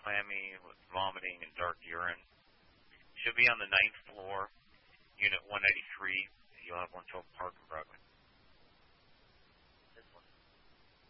clammy with vomiting and dark urine. She'll be on the ninth floor, Unit 193. You'll have 112 Park and